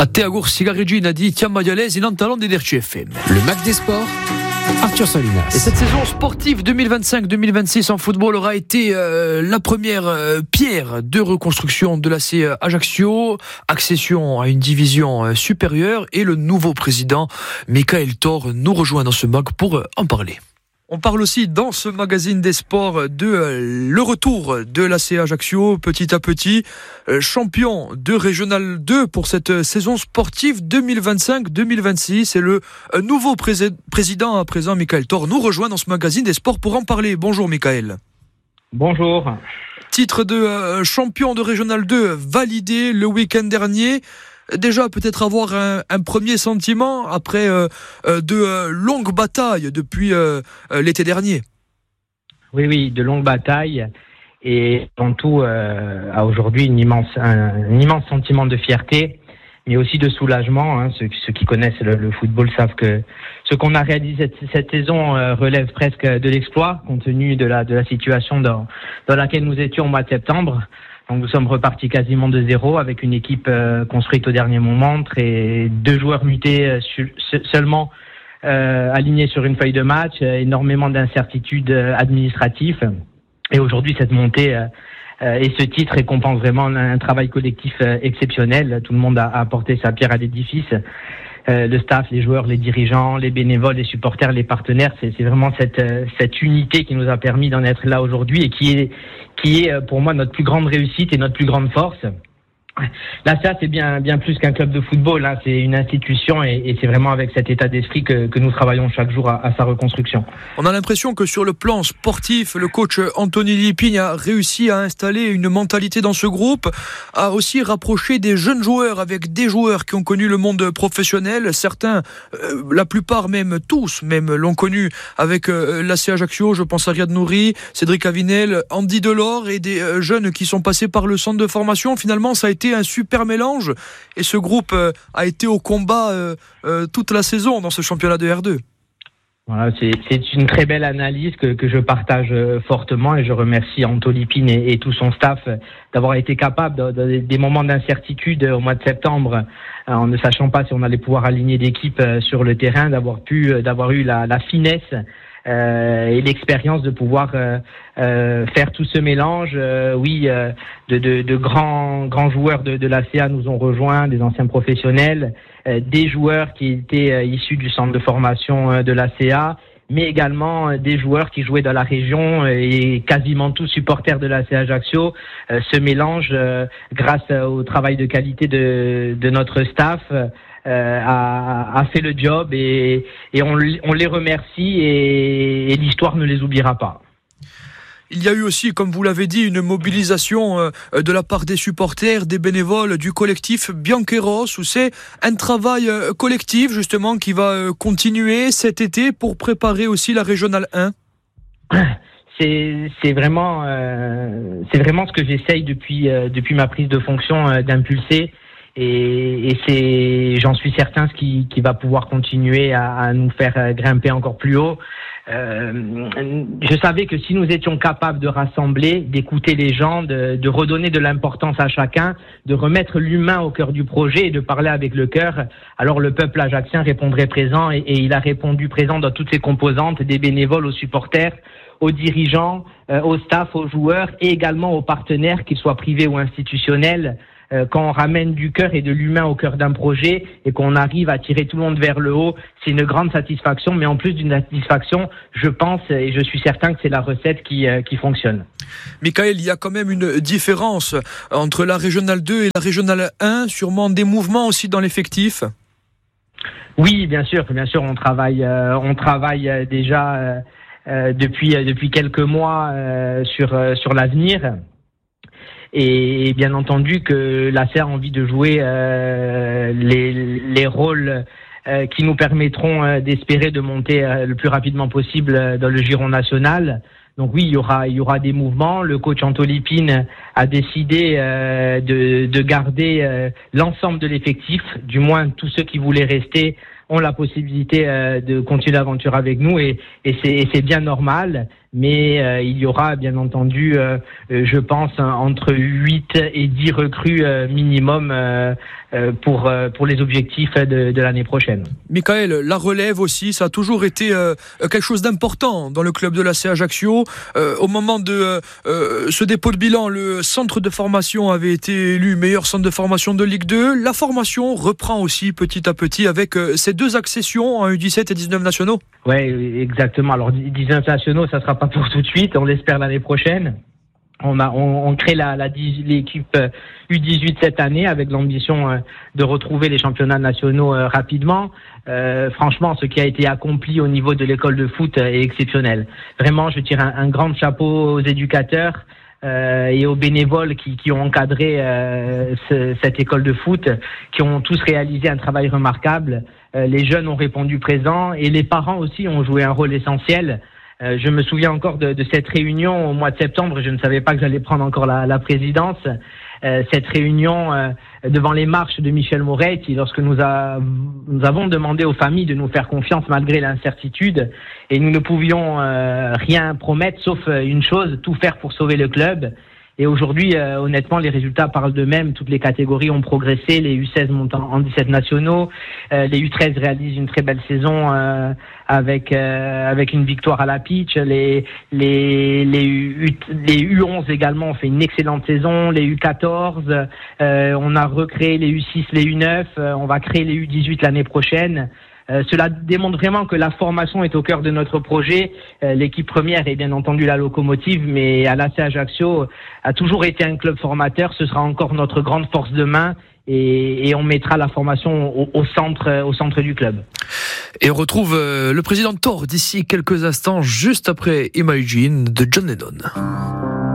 A Teagour Sigaregina di Tiamaialese in Antalon di RCFM. Le Mac des Sports, Arthur Salinas. Et cette saison sportive 2025-2026 en football aura été la première pierre de reconstruction de l'AC Ajaccio, accession à une division supérieure, et le nouveau président Michael Thor nous rejoint dans ce mag pour en parler. On parle aussi dans ce magazine des sports de le retour de l'AC Ajaccio petit à petit, champion de Régional 2 pour cette saison sportive 2025-2026. Et le nouveau président à présent, Michael Thor, nous rejoint dans ce magazine des sports pour en parler. Bonjour Michael. Bonjour. Titre de champion de Régional 2 validé le week-end dernier. Déjà, peut-être avoir un premier sentiment après de longues batailles depuis l'été dernier. Oui, de longues batailles et avant tout à aujourd'hui un immense sentiment de fierté, mais aussi de soulagement. Ceux qui connaissent le football savent que ce qu'on a réalisé cette saison relève presque de l'exploit, compte tenu de la situation dans laquelle nous étions au mois de septembre. Donc nous sommes repartis quasiment de zéro avec une équipe construite au dernier moment, et 2 joueurs mutés seulement alignés sur une feuille de match, énormément d'incertitudes administratives. Et aujourd'hui, cette montée et ce titre récompense vraiment un travail collectif exceptionnel. Tout le monde a apporté sa pierre à l'édifice. Le staff, les joueurs, les dirigeants, les bénévoles, les supporters, les partenaires, c'est vraiment cette unité qui nous a permis d'en être là aujourd'hui et qui est pour moi notre plus grande réussite et notre plus grande force. L'ACA, c'est bien plus qu'un club de football, c'est une institution et c'est vraiment avec cet état d'esprit que nous travaillons chaque jour à sa reconstruction. On a l'impression que sur le plan sportif, le coach Anthony Lippigne a réussi à installer une mentalité dans ce groupe, a aussi rapproché des jeunes joueurs avec des joueurs qui ont connu le monde professionnel. Certains, la plupart même, tous même, l'ont connu avec l'AC Ajaccio. Je pense à Riyad Nouri, Cédric Avinel, Andy Delors et des jeunes qui sont passés par le centre de formation. Finalement, ça a été un super mélange et ce groupe a été au combat toute la saison dans ce championnat de R2. Voilà, c'est une très belle analyse que je partage fortement et je remercie Anthony Lippigne et tout son staff d'avoir été capable des moments d'incertitude au mois de septembre, en ne sachant pas si on allait pouvoir aligner d'équipe sur le terrain, d'avoir eu la finesse et l'expérience de pouvoir faire tout ce mélange. De grands joueurs de l'ACA nous ont rejoints, des anciens professionnels, des joueurs qui étaient issus du centre de formation de l'ACA, mais également des joueurs qui jouaient dans la région et quasiment tous supporters de l'AC Ajaccio. Ce mélange, grâce au travail de qualité de notre staff, a fait le job et on les remercie et l'histoire ne les oubliera pas. Il y a eu aussi, comme vous l'avez dit, une mobilisation de la part des supporters, des bénévoles, du collectif Bianqueros, où c'est un travail collectif justement qui va continuer cet été pour préparer aussi la Régionale 1. C'est vraiment ce que j'essaye depuis ma prise de fonction d'impulser. Et j'en suis certain, ce qui va pouvoir continuer à nous faire grimper encore plus haut. Je savais que si nous étions capables de rassembler, d'écouter les gens, de redonner de l'importance à chacun, de remettre l'humain au cœur du projet et de parler avec le cœur, alors le peuple ajaccien répondrait présent et il a répondu présent dans toutes ses composantes, des bénévoles aux supporters, aux dirigeants, au staff, aux joueurs et également aux partenaires, qu'ils soient privés ou institutionnels. Quand on ramène du cœur et de l'humain au cœur d'un projet et qu'on arrive à tirer tout le monde vers le haut, c'est une grande satisfaction. Mais en plus d'une satisfaction, je pense et je suis certain que c'est la recette qui fonctionne. Michael, il y a quand même une différence entre la Régionale 2 et la Régionale 1, sûrement des mouvements aussi dans l'effectif. Oui, bien sûr, on travaille déjà depuis quelques mois sur l'avenir. Et bien entendu que l'ACA a envie de jouer les rôles qui nous permettront d'espérer de monter le plus rapidement possible dans le giron national. Donc oui, il y aura des mouvements. Le coach Anthony Lippigne a décidé de garder l'ensemble de l'effectif, du moins tous ceux qui voulaient rester ont la possibilité de continuer l'aventure avec nous et c'est bien normal. Mais il y aura bien entendu, je pense, entre 8 et 10 recrues minimum pour les objectifs de l'année prochaine. Michael, la relève aussi, ça a toujours été quelque chose d'important dans le club de l'AC Ajaccio. Au moment de ce dépôt de bilan, le centre de formation avait été élu meilleur centre de formation de Ligue 2. La formation reprend aussi petit à petit avec ces 2 accessions en U17 et 19 nationaux. Oui, exactement. Alors 19 nationaux, ça sera pas pour tout de suite, on l'espère l'année prochaine. On crée l'équipe U18 cette année avec l'ambition de retrouver les championnats nationaux rapidement. Franchement, ce qui a été accompli au niveau de l'école de foot est exceptionnel. Vraiment, je tire un grand chapeau aux éducateurs et aux bénévoles qui ont encadré cette école de foot, qui ont tous réalisé un travail remarquable. Les jeunes ont répondu présent et les parents aussi ont joué un rôle essentiel. Je me souviens encore de cette réunion au mois de septembre. Je ne savais pas que j'allais prendre encore la présidence. Cette réunion devant les marches de Michel Moretti, lorsque nous avons demandé aux familles de nous faire confiance malgré l'incertitude, et nous ne pouvions rien promettre sauf une chose, tout faire pour sauver le club. Et aujourd'hui, honnêtement, les résultats parlent d'eux-mêmes. Toutes les catégories ont progressé. Les U16 montent en 17 nationaux. Les U13 réalisent une très belle saison avec une victoire à la pitch. Les U11 également ont fait une excellente saison. Les U14, on a recréé les U6, les U9. On va créer les U18 l'année prochaine. Cela démontre vraiment que la formation est au cœur de notre projet. L'équipe première est bien entendu la locomotive, mais à l'AC Ajaccio a toujours été un club formateur. Ce sera encore notre grande force demain et on mettra la formation au centre du club. Et on retrouve le président Thor d'ici quelques instants, juste après Imagine de John Lennon.